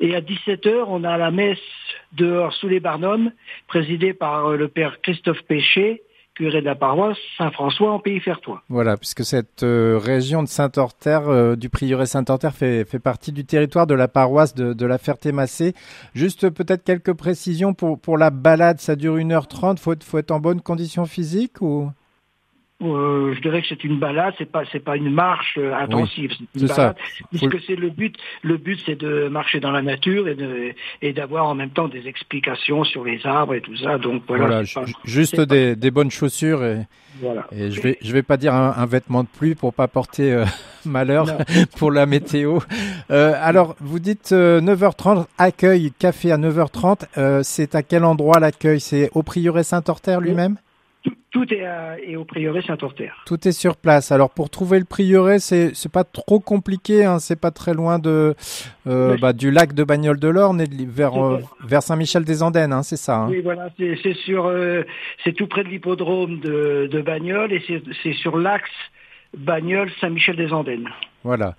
Et à 17h, on a la messe dehors sous les Barnums, présidée par le père Christophe Péché, curé de la paroisse Saint-François en Pays Fertois. Voilà, puisque cette région de Saint-Orther, du prieuré Saint-Orther, fait partie du territoire de la paroisse de la Ferté-Massé. Juste peut-être quelques précisions pour la balade, ça dure 1h30, faut être en bonne condition physique ou... Je dirais que c'est une balade, c'est pas une marche intensive, Oui, c'est une balade, ça. puisque c'est le but. Le but, c'est de marcher dans la nature et d'avoir en même temps des explications sur les arbres et tout ça. Donc voilà. Juste des bonnes chaussures et, voilà. Et je vais pas dire un vêtement de pluie pour pas porter malheur pour la météo. Alors vous dites 9h30 accueil café à 9h30. C'est à quel endroit l'accueil? C'est au prieuré Saint-Orther lui-même? Tout est au prieuré Saint-Orther. Tout est sur place. Alors pour trouver le prieuré, c'est pas trop compliqué, hein, c'est pas très loin du lac de Bagnoles-de-l'Orne et vers Saint-Michel-des-Andennes, hein, c'est ça. Hein. Oui, voilà, c'est tout près de l'hippodrome de Bagnoles et c'est sur l'axe Bagnoles-Saint-Michel-des-Andennes. Voilà.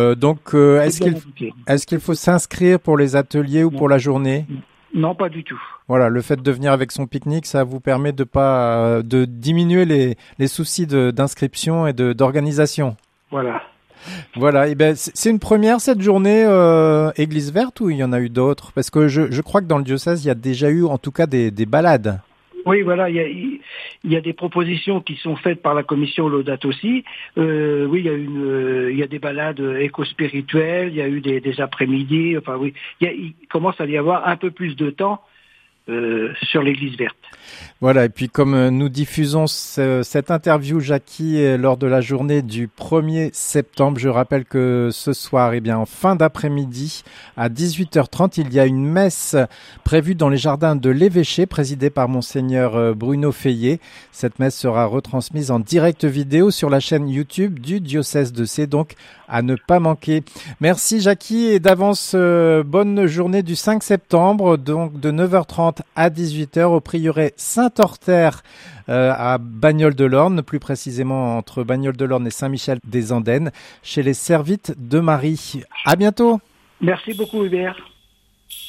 Est-ce qu'il faut s'inscrire pour les ateliers ou pour la journée? Non, pas du tout. Voilà, le fait de venir avec son pique-nique, ça vous permet de diminuer les soucis d'inscription et d'organisation. Voilà. Voilà, et ben c'est une première cette journée Église verte ou il y en a eu d'autres? Parce que je crois que dans le diocèse, il y a déjà eu en tout cas des balades. Oui, voilà, il y a des propositions qui sont faites par la commission Laudato aussi. Oui, il y a des balades éco-spirituelles, il y a eu des après-midi. Enfin oui, il commence à y avoir un peu plus de temps sur l'Église verte. Voilà, et puis comme nous diffusons cette interview, Jackie, lors de la journée du 1er septembre, je rappelle que ce soir, en fin d'après-midi, à 18h30, il y a une messe prévue dans les jardins de l'évêché, présidée par Monseigneur Bruno Feillet. Cette messe sera retransmise en direct vidéo sur la chaîne YouTube du diocèse de Sées, donc à ne pas manquer. Merci Jackie, et d'avance, bonne journée du 5 septembre, donc de 9h30 à 18h au prieuré Saint-Orther à Bagnoles-de-l'Orne, plus précisément entre Bagnoles-de-l'Orne et Saint-Michel-des-Andennes, chez les Servites de Marie. À bientôt. Merci beaucoup Hubert.